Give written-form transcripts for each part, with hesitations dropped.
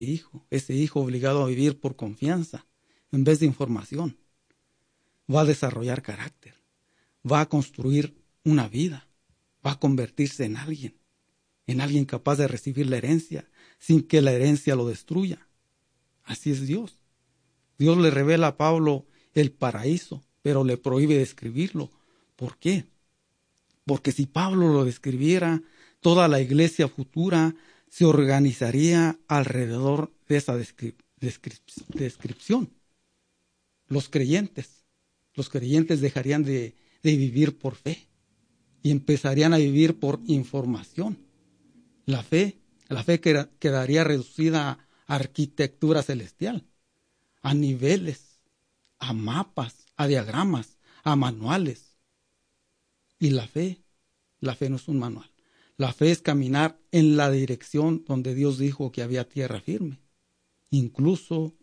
ese hijo obligado a vivir por confianza en vez de información, va a desarrollar carácter, va a construir una vida, va a convertirse en alguien capaz de recibir la herencia sin que la herencia lo destruya. Así es Dios. Dios le revela a Pablo el paraíso, pero le prohíbe describirlo. ¿Por qué? Porque si Pablo lo describiera, toda la iglesia futura se organizaría alrededor de esa descripción. Los creyentes dejarían de vivir por fe y empezarían a vivir por información. La fe quedaría reducida a arquitectura celestial, a niveles, a mapas, a diagramas, a manuales. Y la fe no es un manual. La fe es caminar en la dirección donde Dios dijo que había tierra firme, incluso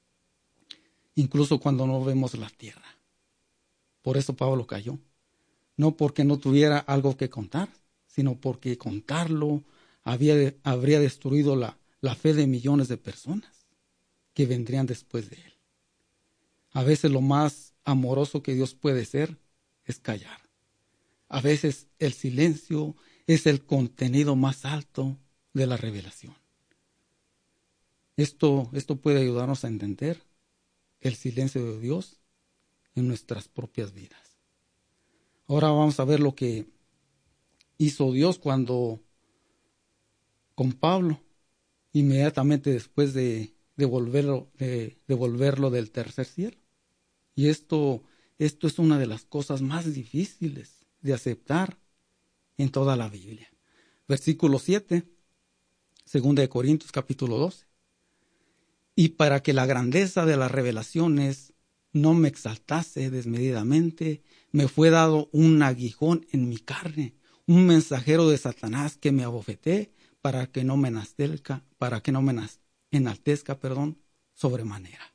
cuando no vemos la tierra. Por eso Pablo cayó. No porque no tuviera algo que contar, sino porque contarlo habría destruido la fe de millones de personas que vendrían después de él. A veces lo más amoroso que Dios puede ser es callar. A veces el silencio es el contenido más alto de la revelación. Esto puede ayudarnos a entender el silencio de Dios en nuestras propias vidas. Ahora vamos a ver lo que hizo Dios con Pablo, inmediatamente después de devolverlo del tercer cielo. Y esto es una de las cosas más difíciles de aceptar en toda la Biblia. Versículo 7, 2 Corintios capítulo 12. Y para que la grandeza de las revelaciones no me exaltase desmedidamente, me fue dado un aguijón en mi carne, un mensajero de Satanás que me abofeté para que no me enaltezca, sobremanera.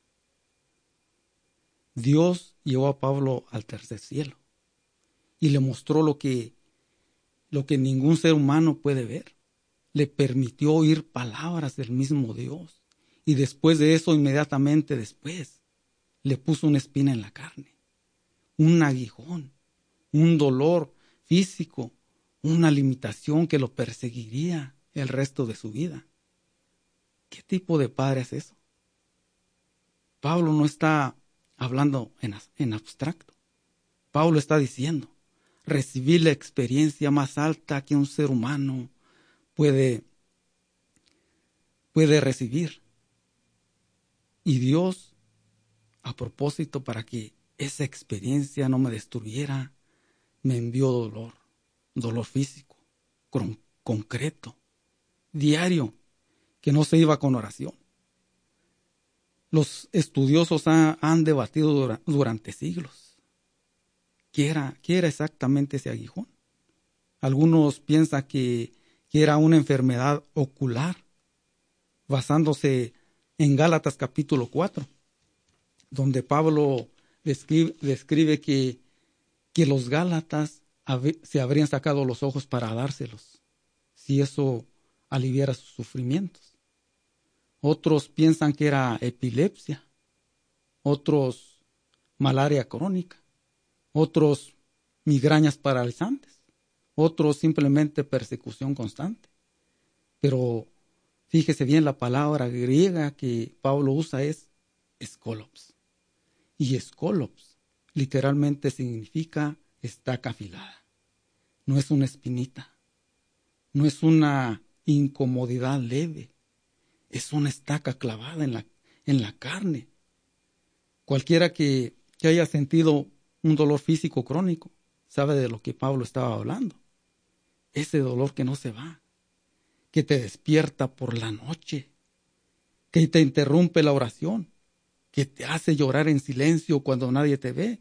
Dios llevó a Pablo al tercer cielo y le mostró lo que ningún ser humano puede ver. Le permitió oír palabras del mismo Dios y después de eso, inmediatamente después, le puso una espina en la carne, un aguijón, un dolor físico, una limitación que lo perseguiría el resto de su vida. ¿Qué tipo de padre es eso? Pablo no está hablando en abstracto. Pablo está diciendo, recibí la experiencia más alta que un ser humano puede recibir. Y Dios, a propósito, para que esa experiencia no me destruyera, me envió dolor físico, concreto, diario, que no se iba con oración. Los estudiosos han debatido durante siglos qué era exactamente ese aguijón. Algunos piensan que era una enfermedad ocular, basándose en Gálatas capítulo 4, donde Pablo describe que los Gálatas se habrían sacado los ojos para dárselos, si eso aliviara sus sufrimientos. Otros piensan que era epilepsia, otros malaria crónica, otros migrañas paralizantes, otros simplemente persecución constante. Pero fíjese bien, la palabra griega que Pablo usa es skolops. Y skolops literalmente significa estaca afilada. No es una espinita, no es una incomodidad leve, es una estaca clavada en la carne. Cualquiera que haya sentido un dolor físico crónico sabe de lo que Pablo estaba hablando. Ese dolor que no se va, que te despierta por la noche, que te interrumpe la oración, que te hace llorar en silencio cuando nadie te ve.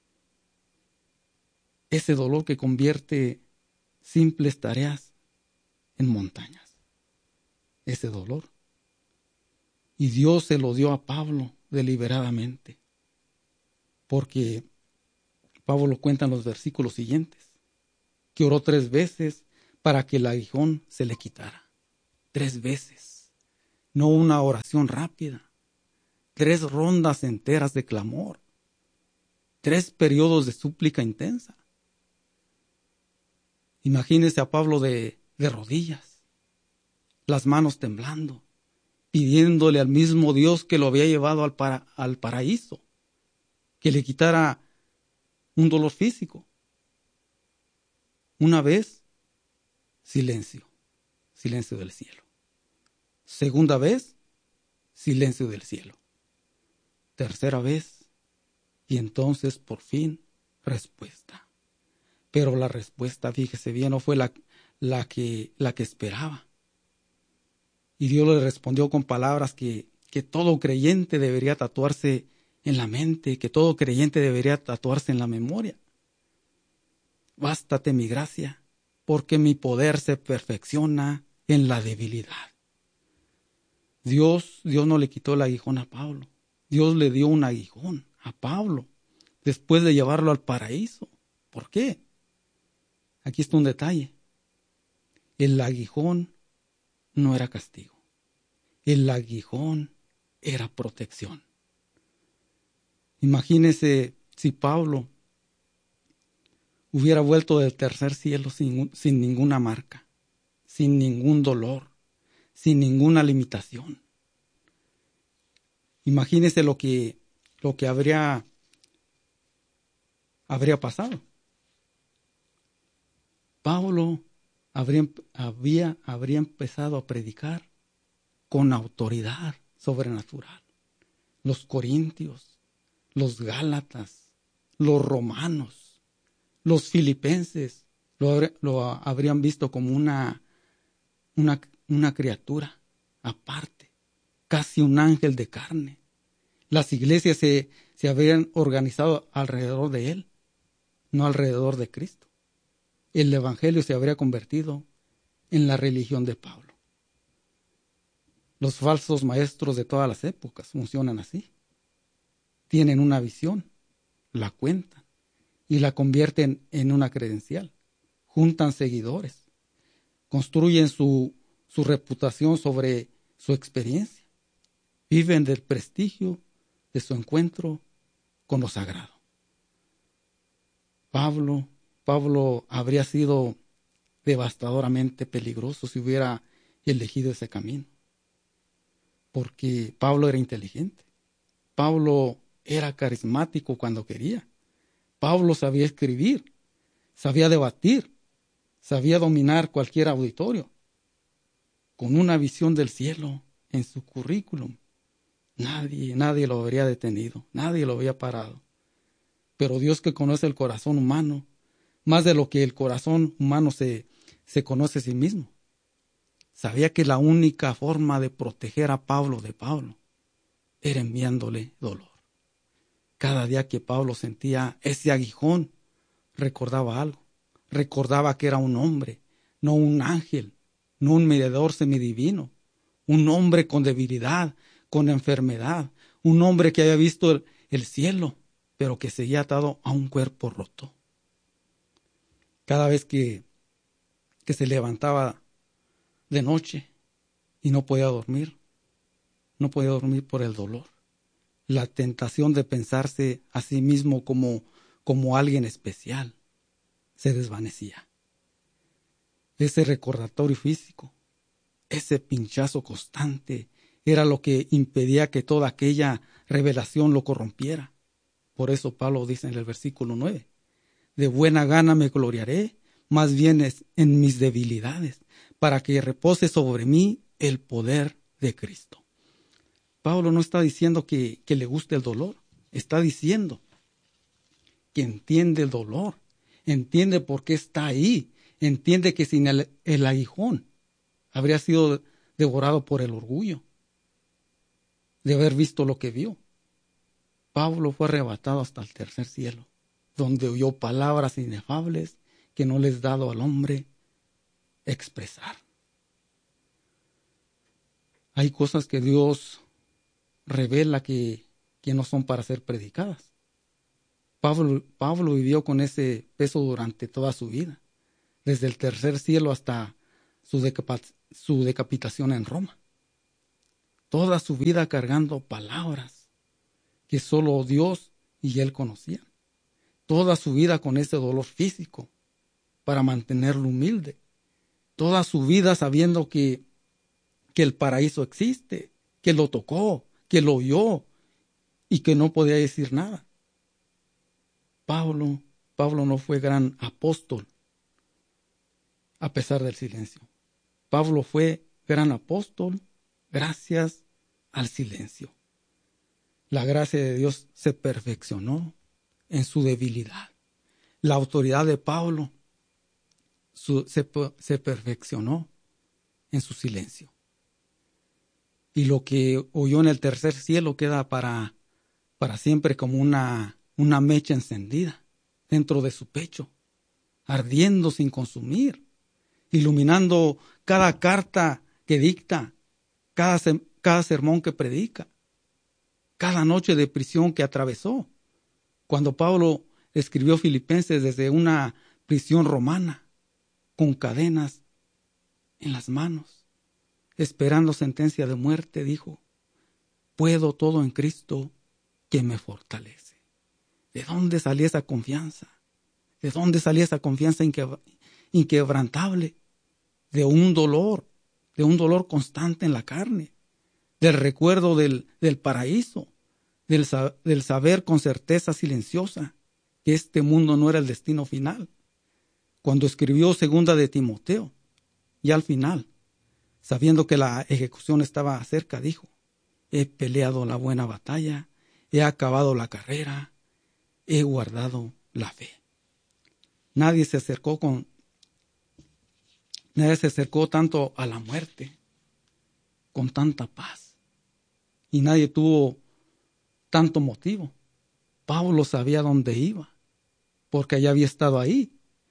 Ese dolor que convierte simples tareas en montañas. Ese dolor. Y Dios se lo dio a Pablo deliberadamente, porque Pablo lo cuenta en los versículos siguientes, que oró 3 veces para que el aguijón se le quitara. 3 veces. no una oración rápida. 3 rondas enteras de clamor. 3 periodos de súplica intensa. Imagínese a Pablo de rodillas, las manos temblando, pidiéndole al mismo Dios que lo había llevado al paraíso, que le quitara un dolor físico. Una vez, silencio del cielo. Segunda vez, silencio del cielo. Tercera vez, y entonces por fin, respuesta. Pero la respuesta, fíjese bien, no fue la que esperaba. Y Dios le respondió con palabras que todo creyente debería tatuarse en la mente, que todo creyente debería tatuarse en la memoria. Bástate mi gracia, porque mi poder se perfecciona en la debilidad. Dios no le quitó el aguijón a Pablo. Dios le dio un aguijón a Pablo después de llevarlo al paraíso. ¿Por qué? Aquí está un detalle. El aguijón no era castigo. El aguijón era protección. Imagínese si Pablo hubiera vuelto del tercer cielo sin ninguna marca, sin ningún dolor, sin ninguna limitación. Imagínese lo que habría pasado. Pablo habría empezado a predicar con autoridad sobrenatural. Los corintios, los gálatas, los romanos, los filipenses lo habrían visto como una criatura aparte, casi un ángel de carne. Las iglesias se habrían organizado alrededor de él, no alrededor de Cristo. El evangelio se habría convertido en la religión de Pablo. Los falsos maestros de todas las épocas funcionan así. Tienen una visión, la cuentan y la convierten en una credencial. Juntan seguidores, construyen su reputación sobre su experiencia. Viven del prestigio de su encuentro con lo sagrado. Pablo habría sido devastadoramente peligroso si hubiera elegido ese camino. Porque Pablo era inteligente. Pablo era carismático cuando quería. Pablo sabía escribir, sabía debatir, sabía dominar cualquier auditorio. Con una visión del cielo en su currículum, nadie lo habría detenido, nadie lo habría parado. Pero Dios, que conoce el corazón humano, más de lo que el corazón humano se conoce a sí mismo, sabía que la única forma de proteger a Pablo de Pablo era enviándole dolor. Cada día que Pablo sentía ese aguijón, recordaba algo. Recordaba que era un hombre, no un ángel, no un mediador semidivino. Un hombre con debilidad, con enfermedad. Un hombre que había visto el cielo, pero que seguía atado a un cuerpo roto. Cada vez que se levantaba de noche y no podía dormir por el dolor. La tentación de pensarse a sí mismo como alguien especial se desvanecía. Ese recordatorio físico, ese pinchazo constante, era lo que impedía que toda aquella revelación lo corrompiera. Por eso Pablo dice en el versículo 9, de buena gana me gloriaré, más bien es en mis debilidades, para que repose sobre mí el poder de Cristo. Pablo no está diciendo que le guste el dolor, está diciendo que entiende el dolor, entiende por qué está ahí, entiende que sin el aguijón habría sido devorado por el orgullo de haber visto lo que vio. Pablo fue arrebatado hasta el tercer cielo, donde oyó palabras inefables que no les ha dado al hombre expresar. Hay cosas que Dios revela que no son para ser predicadas. Pablo vivió con ese peso durante toda su vida, desde el tercer cielo hasta su decapitación en Roma. toda su vida cargando palabras que solo Dios y él conocían. Toda su vida con ese dolor físico para mantenerlo humilde. Toda su vida sabiendo que el paraíso existe, que lo tocó, que lo oyó y que no podía decir nada. Pablo no fue gran apóstol a pesar del silencio. Pablo fue gran apóstol gracias al silencio. La gracia de Dios se perfeccionó en su debilidad. La autoridad de Pablo se perfeccionó en su silencio. Y lo que oyó en el tercer cielo queda para siempre como una mecha encendida dentro de su pecho, ardiendo sin consumir, iluminando cada carta que dicta, cada sermón que predica, cada noche de prisión que atravesó. Cuando Pablo escribió Filipenses desde una prisión romana, con cadenas en las manos, esperando sentencia de muerte, dijo: puedo todo en Cristo que me fortalece. ¿De dónde salía esa confianza? ¿De dónde salía esa confianza inquebrantable? De un dolor constante en la carne, del recuerdo del paraíso, del saber con certeza silenciosa que este mundo no era el destino final. Cuando escribió segunda de Timoteo, y al final, sabiendo que la ejecución estaba cerca, dijo: he peleado la buena batalla, he acabado la carrera, he guardado la fe. Nadie se acercó tanto a la muerte con tanta paz, y nadie tuvo tanto motivo. Pablo sabía dónde iba, porque ya había estado ahí.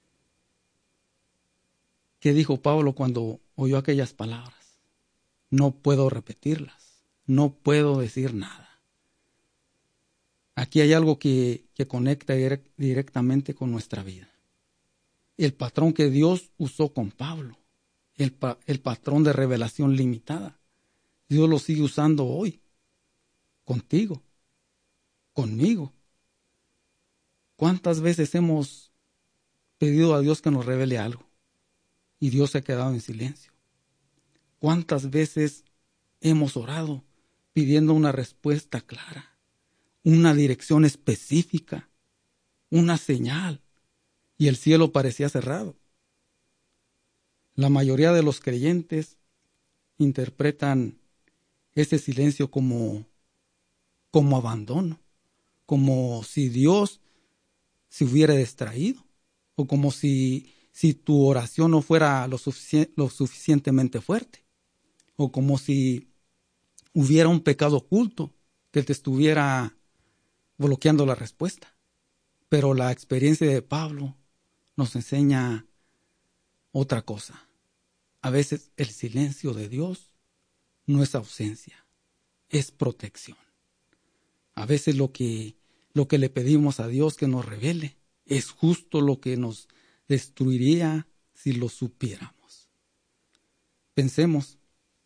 ¿Qué dijo Pablo cuando oyó aquellas palabras? No puedo repetirlas, no puedo decir nada. Aquí hay algo que conecta directamente con nuestra vida. El patrón que Dios usó con Pablo, el patrón de revelación limitada, Dios lo sigue usando hoy, contigo, conmigo. ¿Cuántas veces hemos pedido a Dios que nos revele algo y Dios se ha quedado en silencio? ¿Cuántas veces hemos orado pidiendo una respuesta clara, una dirección específica, una señal, y el cielo parecía cerrado? La mayoría de los creyentes interpretan ese silencio como abandono, como si Dios se hubiera distraído, o como si tu oración no fuera lo suficientemente fuerte, o como si hubiera un pecado oculto que te estuviera bloqueando la respuesta. Pero la experiencia de Pablo nos enseña otra cosa. A veces el silencio de Dios no es ausencia, es protección. A veces lo que le pedimos a Dios que nos revele es justo lo que nos destruiría si lo supiéramos. Pensemos,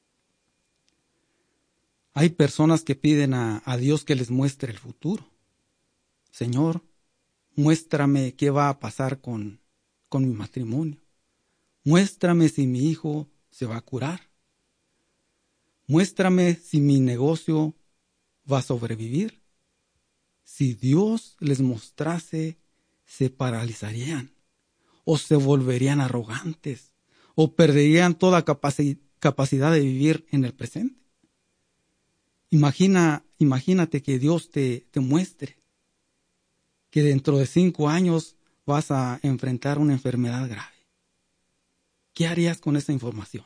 hay personas que piden a Dios que les muestre el futuro. Señor, muéstrame qué va a pasar con mi matrimonio. Muéstrame si mi hijo se va a curar. Muéstrame si mi negocio va a sobrevivir. Si Dios les mostrase, se paralizarían, o se volverían arrogantes, o perderían toda capacidad de vivir en el presente. Imagínate que Dios te muestre que dentro de 5 años vas a enfrentar una enfermedad grave. ¿Qué harías con esa información?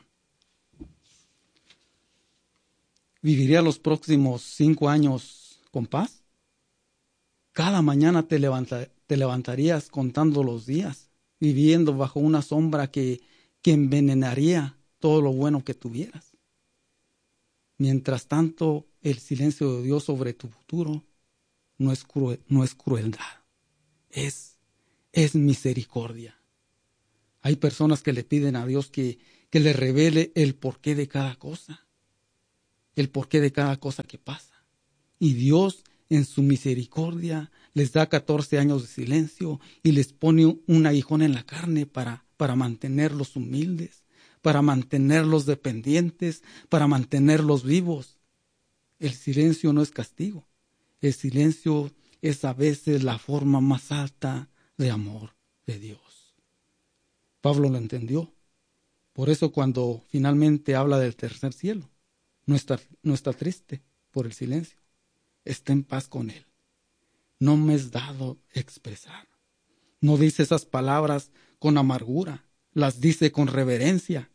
¿Vivirías los próximos 5 años con paz? Cada mañana te levantarías contando los días, viviendo bajo una sombra que envenenaría todo lo bueno que tuvieras. Mientras tanto, el silencio de Dios sobre tu futuro no es crueldad, es misericordia. Hay personas que le piden a Dios que le revele el porqué de cada cosa. el porqué de cada cosa que pasa. Y Dios, en su misericordia, les da 14 años de silencio y les pone un aguijón en la carne para mantenerlos humildes, para mantenerlos dependientes, para mantenerlos vivos. El silencio no es castigo. El silencio es a veces la forma más alta de amor de Dios. Pablo lo entendió. Por eso cuando finalmente habla del tercer cielo, no está triste por el silencio. Está en paz con él. No me es dado expresar. No dice esas palabras con amargura, las dice con reverencia.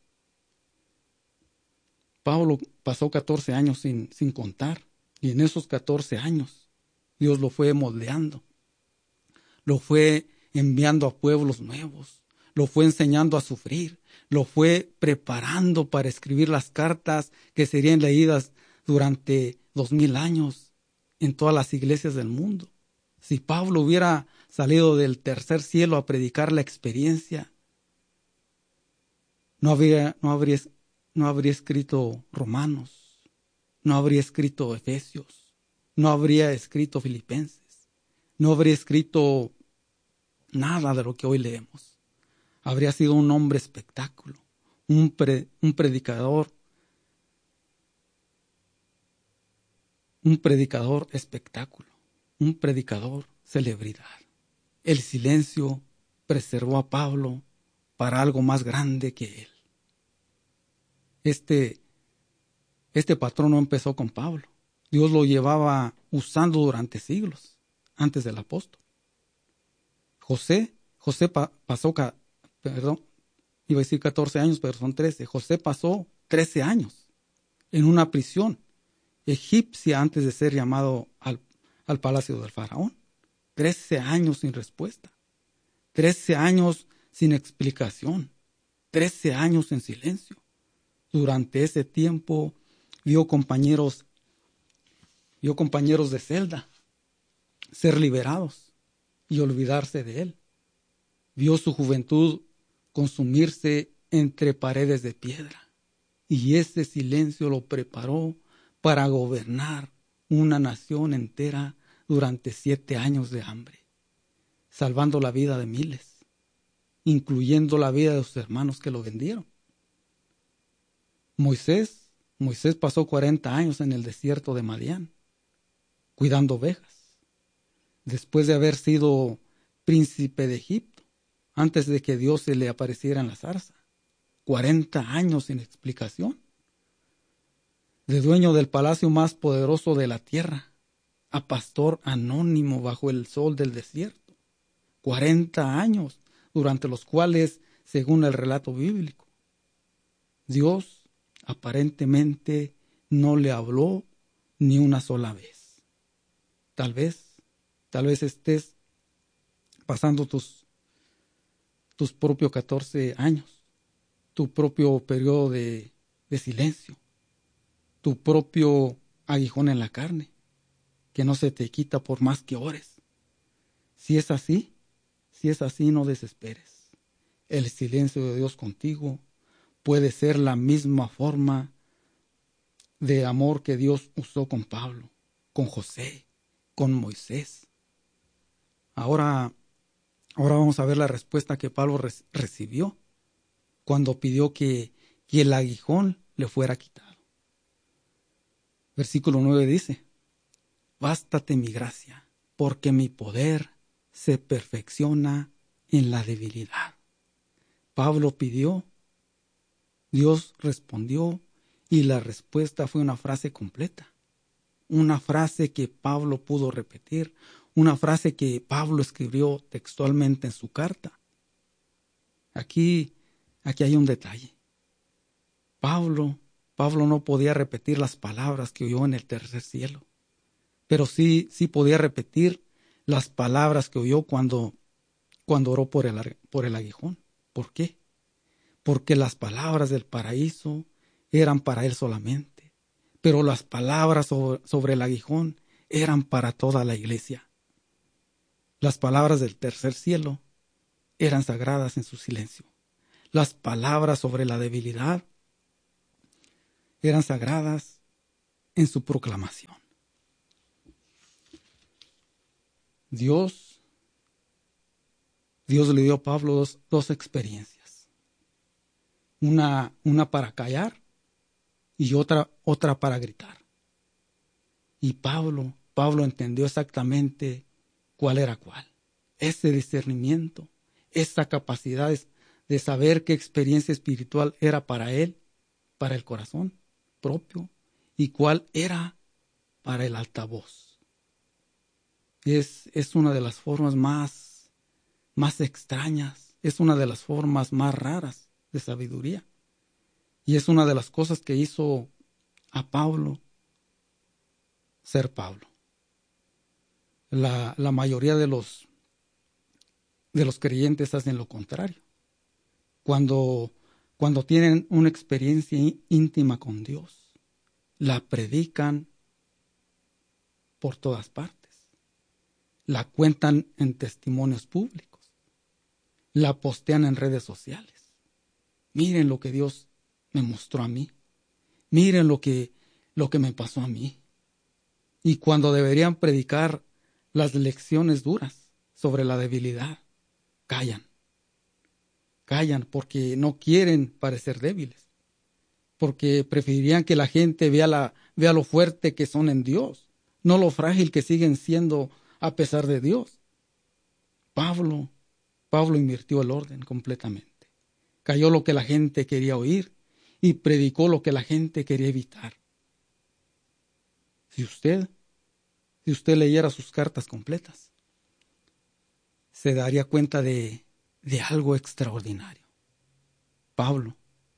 Pablo pasó 14 años sin contar, y en esos 14 años Dios lo fue moldeando, lo fue enviando a pueblos nuevos, lo fue enseñando a sufrir, lo fue preparando para escribir las cartas que serían leídas durante 2000 años en todas las iglesias del mundo. Si Pablo hubiera salido del tercer cielo a predicar la experiencia, no habría escrito Romanos, no habría escrito Efesios, no habría escrito Filipenses, no habría escrito nada de lo que hoy leemos. Habría sido un hombre espectáculo, un predicador espectáculo, un predicador celebridad. El silencio preservó a Pablo para algo más grande que él. Este patrón no empezó con Pablo. Dios lo llevaba usando durante siglos, antes del apóstol. José pasó, iba a decir 14 años, pero son 13. José pasó 13 años en una prisión egipcia antes de ser llamado al palacio del faraón. 13 años sin respuesta. 13 años sin explicación. 13 años en silencio. Durante ese tiempo vio compañeros de celda ser liberados y olvidarse de él. Vio su juventud consumirse entre paredes de piedra. Y ese silencio lo preparó para gobernar una nación entera durante 7 años de hambre, salvando la vida de miles, incluyendo la vida de sus hermanos que lo vendieron. Moisés pasó 40 años en el desierto de Madián, cuidando ovejas, después de haber sido príncipe de Egipto, antes de que Dios se le apareciera en la zarza. 40 años sin explicación. De dueño del palacio más poderoso de la tierra, a pastor anónimo bajo el sol del desierto. 40 años durante los cuales, según el relato bíblico, Dios aparentemente no le habló ni una sola vez. Tal vez estés pasando tus propios 14 años, tu propio periodo de silencio, tu propio aguijón en la carne, que no se te quita por más que ores. Si es así, no desesperes. El silencio de Dios contigo puede ser la misma forma de amor que Dios usó con Pablo, con José, con Moisés. Ahora vamos a ver la respuesta que Pablo recibió cuando pidió que el aguijón le fuera quitado. Versículo 9 dice: bástate mi gracia, porque mi poder se perfecciona en la debilidad. Pablo pidió, Dios respondió, y la respuesta fue una frase completa. Una frase que Pablo pudo repetir, una frase que Pablo escribió textualmente en su carta. Aquí hay un detalle. Pablo no podía repetir las palabras que oyó en el tercer cielo, pero sí podía repetir las palabras que oyó cuando oró por el aguijón. ¿Por qué? Porque las palabras del paraíso eran para él solamente, pero las palabras sobre el aguijón eran para toda la iglesia. Las palabras del tercer cielo eran sagradas en su silencio. Las palabras sobre la debilidad eran sagradas en su proclamación. Dios le dio a Pablo dos experiencias. Una para callar y otra para gritar. Y Pablo entendió exactamente cuál era cuál. Ese discernimiento, esa capacidad de saber qué experiencia espiritual era para él, para el corazón propio, y cuál era para el altavoz. Es una de las formas más extrañas, es una de las formas más raras de sabiduría. Y es una de las cosas que hizo a Pablo ser Pablo. La mayoría de los creyentes hacen lo contrario. Cuando tienen una experiencia íntima con Dios, la predican por todas partes, la cuentan en testimonios públicos, la postean en redes sociales. Miren lo que Dios me mostró a mí. Miren lo que me pasó a mí. Y cuando deberían predicar las lecciones duras sobre la debilidad, callan porque no quieren parecer débiles, porque preferirían que la gente vea lo fuerte que son en Dios, no lo frágil que siguen siendo a pesar de Dios. Pablo invirtió el orden completamente. Cayó lo que la gente quería oír y predicó lo que la gente quería evitar. Si usted leyera sus cartas completas, se daría cuenta de algo extraordinario. Pablo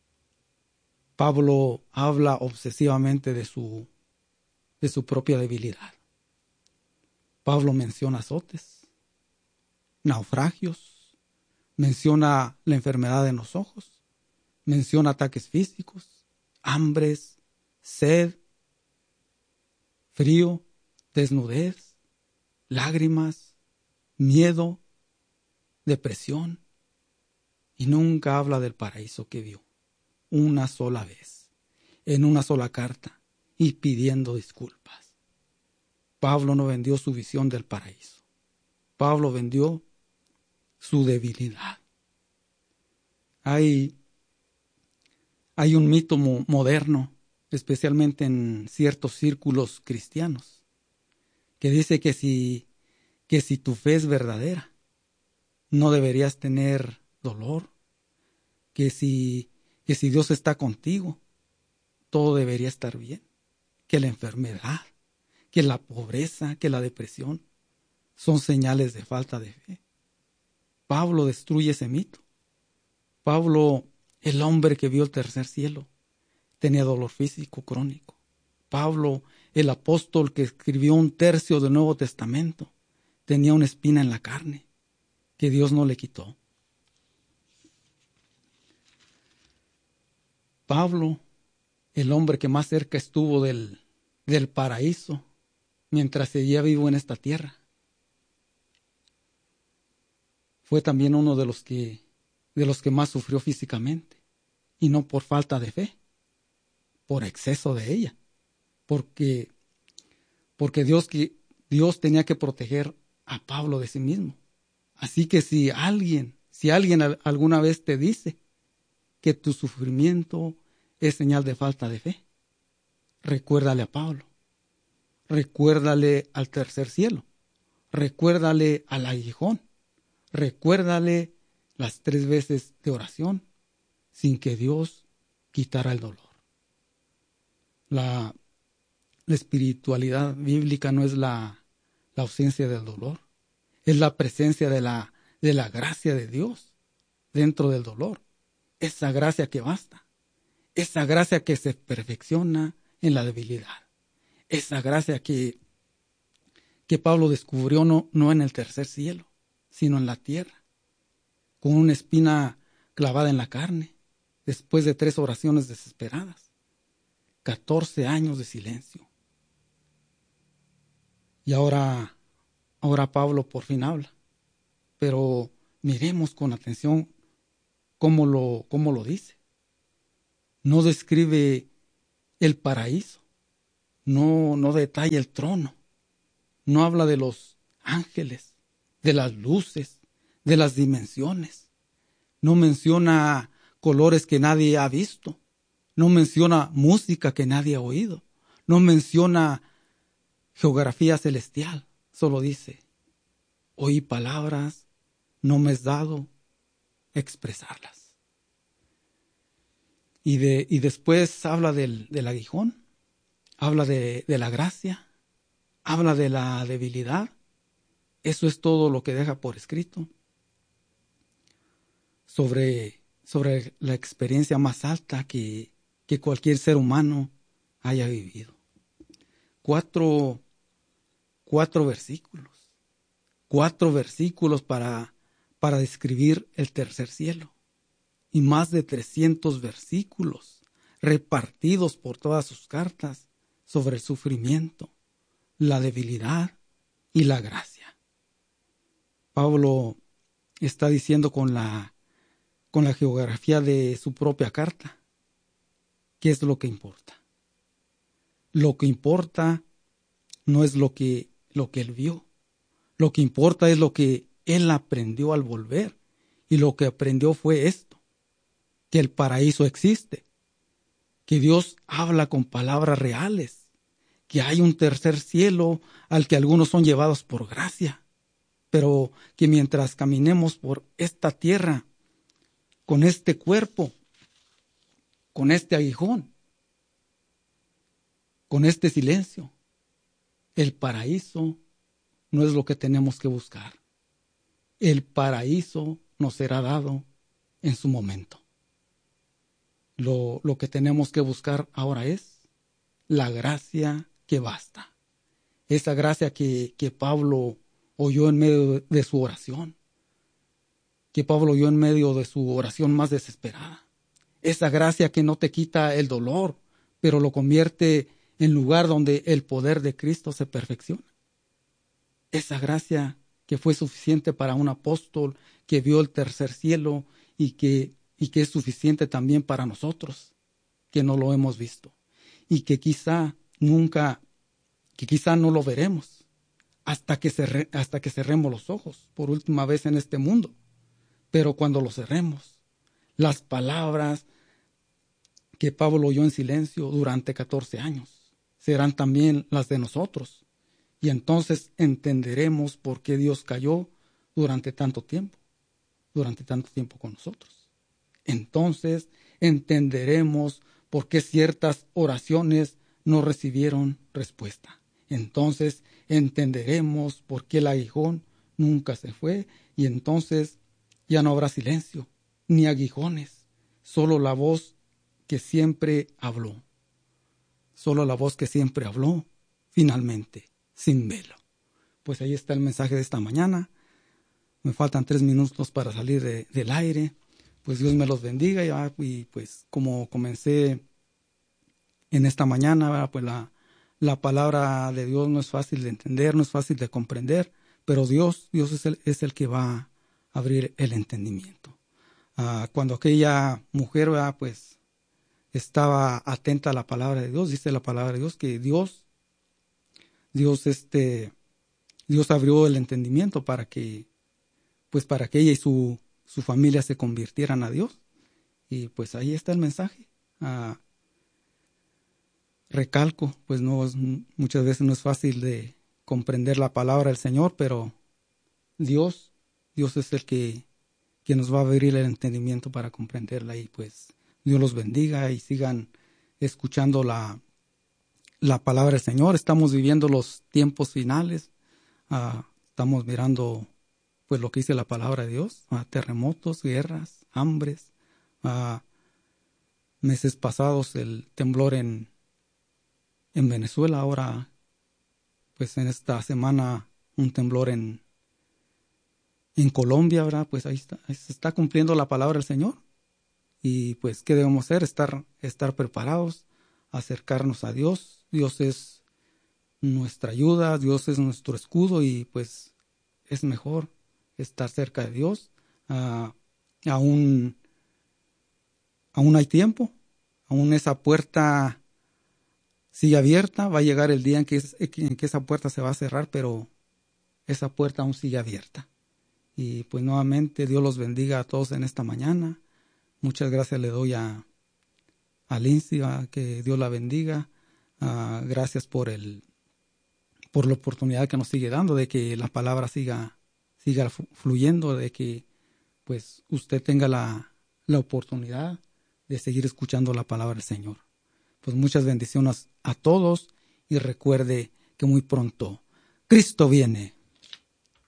habla obsesivamente de su propia debilidad. Pablo menciona azotes, naufragios, menciona la enfermedad en los ojos, menciona ataques físicos, hambres, sed, frío, desnudez, lágrimas, miedo, depresión, y nunca habla del paraíso que vio una sola vez, en una sola carta, y pidiendo disculpas. Pablo no vendió su visión del paraíso. Pablo vendió su debilidad. Hay un mito moderno, especialmente en ciertos círculos cristianos, que dice que si tu fe es verdadera, no deberías tener dolor, que si Dios está contigo, todo debería estar bien, que la enfermedad, que la pobreza, que la depresión son señales de falta de fe. Pablo destruye ese mito. Pablo, el hombre que vio el tercer cielo, tenía dolor físico crónico. Pablo, el apóstol que escribió 1/3 del Nuevo Testamento, tenía una espina en la carne que Dios no le quitó. Pablo, el hombre que más cerca estuvo del paraíso mientras seguía vivo en esta tierra, fue también uno de los que más sufrió físicamente, y no por falta de fe, por exceso de ella, porque Dios tenía que proteger a Pablo de sí mismo. Así que si alguien alguna vez te dice que tu sufrimiento es señal de falta de fe, recuérdale a Pablo, recuérdale al tercer cielo, recuérdale al aguijón, recuérdale las 3 veces de oración sin que Dios quitara el dolor. La espiritualidad bíblica no es la ausencia del dolor, es la presencia de la gracia de Dios dentro del dolor. Esa gracia que basta, esa gracia que se perfecciona en la debilidad, esa gracia que Pablo descubrió no en el tercer cielo, sino en la tierra, con una espina clavada en la carne, después de 3 oraciones desesperadas, 14 años de silencio. Y ahora Pablo por fin habla, pero miremos con atención cómo lo dice. No describe el paraíso, no detalla el trono, no habla de los ángeles, de las luces, de las dimensiones, no menciona colores que nadie ha visto, no menciona música que nadie ha oído, no menciona geografía celestial, solo dice, oí palabras, no me es dado expresarlas. Y después habla del aguijón, habla de la gracia, habla de la debilidad. Eso es todo lo que deja por escrito sobre la experiencia más alta que cualquier ser humano haya vivido. Cuatro versículos. 4 versículos para describir el tercer cielo. Y más de 300 versículos repartidos por todas sus cartas sobre el sufrimiento, la debilidad y la gracia. Pablo está diciendo con la geografía de su propia carta, ¿qué es lo que importa? Lo que importa no es lo que él vio. Lo que importa es lo que él aprendió al volver. Y lo que aprendió fue esto, que el paraíso existe, que Dios habla con palabras reales, que hay un tercer cielo al que algunos son llevados por gracia, pero que mientras caminemos por esta tierra, con este cuerpo, con este aguijón, con este silencio, el paraíso no es lo que tenemos que buscar. El paraíso nos será dado en su momento. Lo que tenemos que buscar ahora es la gracia que basta. Esa gracia que Pablo oyó en medio de su oración. Que Pablo oyó en medio de su oración más desesperada. Esa gracia que no te quita el dolor, pero lo convierte en lugar donde el poder de Cristo se perfecciona. Esa gracia que fue suficiente para un apóstol que vio el tercer cielo y que es suficiente también para nosotros, que no lo hemos visto y que quizá no lo veremos hasta que cerremos los ojos por última vez en este mundo. Pero cuando lo cerremos, las palabras que Pablo oyó en silencio durante 14 años serán también las de nosotros. Y entonces entenderemos por qué Dios cayó durante tanto tiempo con nosotros. Entonces entenderemos por qué ciertas oraciones no recibieron respuesta. Entonces entenderemos por qué el aguijón nunca se fue y entonces ya no habrá silencio, ni aguijones, solo la voz que siempre habló. Solo la voz que siempre habló, finalmente, sin velo. Pues ahí está el mensaje de esta mañana. Me faltan 3 minutos para salir del aire. Pues Dios me los bendiga. Y pues como comencé en esta mañana, pues la palabra de Dios no es fácil de entender, no es fácil de comprender, pero Dios es el que va a abrir el entendimiento. Cuando aquella mujer, pues estaba atenta a la palabra de Dios, dice la palabra de Dios que Dios abrió el entendimiento para que ella y su familia se convirtieran a Dios. Y pues ahí está el mensaje. Recalco, pues muchas veces no es fácil de comprender la palabra del Señor, pero Dios es el que nos va a abrir el entendimiento para comprenderla. Y pues Dios los bendiga y sigan escuchando la palabra del Señor. Estamos viviendo los tiempos finales. Estamos mirando pues lo que dice la palabra de Dios. Terremotos, guerras, hambres. Meses pasados el temblor en Venezuela. Ahora pues en esta semana un temblor en Colombia, ¿verdad? Pues ahí se está cumpliendo la palabra del Señor. Y pues, ¿qué debemos hacer? Estar preparados, acercarnos a Dios. Dios es nuestra ayuda, Dios es nuestro escudo y pues es mejor estar cerca de Dios. Aún hay tiempo, aún esa puerta sigue abierta. Va a llegar el día en que esa puerta se va a cerrar, pero esa puerta aún sigue abierta. Y pues nuevamente Dios los bendiga a todos en esta mañana. Muchas gracias le doy a Lindsay, que Dios la bendiga. Gracias por la oportunidad que nos sigue dando de que la palabra siga fluyendo, de que pues usted tenga la oportunidad de seguir escuchando la palabra del Señor. Pues muchas bendiciones a todos y recuerde que muy pronto Cristo viene.